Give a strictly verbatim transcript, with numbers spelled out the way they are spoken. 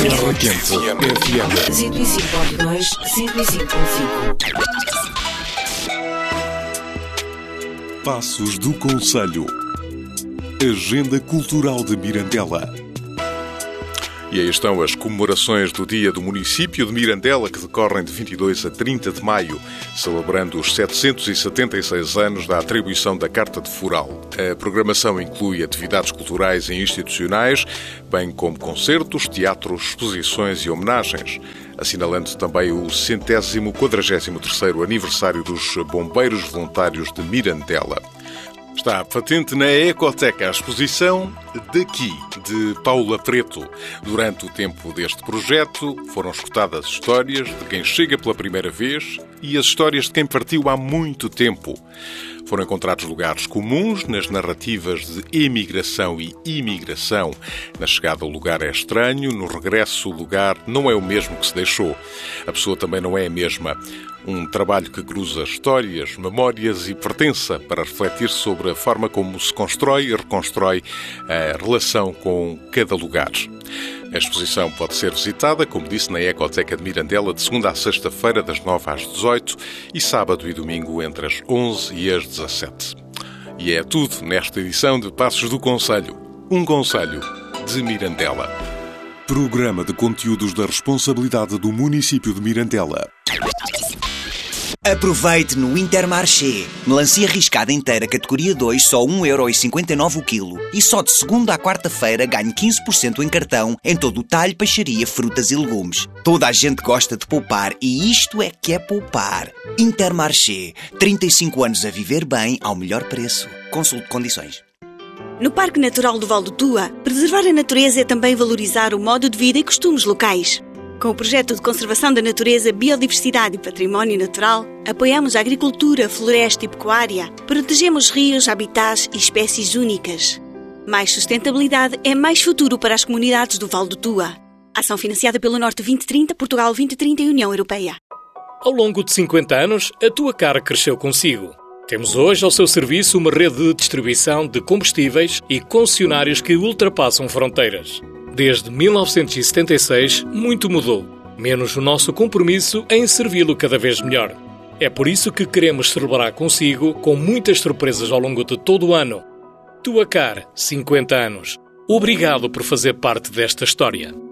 Terra Quente F M. cento e cinco ponto dois, cento e cinco ponto cinco. Passos do Conselho. Agenda Cultural de Mirandela. E aí estão as comemorações do Dia do Município de Mirandela, que decorrem de vinte e dois a trinta de maio, celebrando os setecentos e setenta e seis anos da atribuição da Carta de Foral. A programação inclui atividades culturais e institucionais, bem como concertos, teatros, exposições e homenagens, assinalando também o centésimo quadragésimo terceiro aniversário dos Bombeiros Voluntários de Mirandela. Está patente na Ecoteca a exposição Daqui, de Paula Preto. Durante o tempo deste projeto, foram escutadas histórias de quem chega pela primeira vez e as histórias de quem partiu há muito tempo. Foram encontrados lugares comuns nas narrativas de emigração e imigração. Na chegada o lugar é estranho, no regresso o lugar não é o mesmo que se deixou. A pessoa também não é a mesma. Um trabalho que cruza histórias, memórias e pertença para refletir sobre a forma como se constrói e reconstrói a relação com cada lugar. A exposição pode ser visitada, como disse, na Ecoteca de Mirandela, de segunda à sexta-feira, das nove às dezoito, e sábado e domingo, entre as onze e as dezassete. E é tudo nesta edição de Passos do Conselho. Um Conselho de Mirandela. Programa de conteúdos da responsabilidade do município de Mirandela. Aproveite no Intermarché. Melancia riscada inteira categoria dois, só um euro e cinquenta e nove o quilo. E só de segunda à quarta-feira ganhe quinze por cento em cartão em todo o talho, peixaria, frutas e legumes. Toda a gente gosta de poupar e isto é que é poupar. Intermarché. trinta e cinco anos a viver bem ao melhor preço. Consulte condições. No Parque Natural do Val do Tua, preservar a natureza é também valorizar o modo de vida e costumes locais. Com o projeto de conservação da natureza, biodiversidade e património natural, apoiamos a agricultura, floresta e pecuária, protegemos rios, habitats e espécies únicas. Mais sustentabilidade é mais futuro para as comunidades do Val do Tua. Ação financiada pelo Norte vinte trinta, Portugal vinte trinta e União Europeia. Ao longo de cinquenta anos, a tua cara cresceu consigo. Temos hoje ao seu serviço uma rede de distribuição de combustíveis e concessionários que ultrapassam fronteiras. Desde mil novecentos e setenta e seis, muito mudou, menos o nosso compromisso em servi-lo cada vez melhor. É por isso que queremos celebrar consigo com muitas surpresas ao longo de todo o ano. Tua Car, cinquenta anos. Obrigado por fazer parte desta história.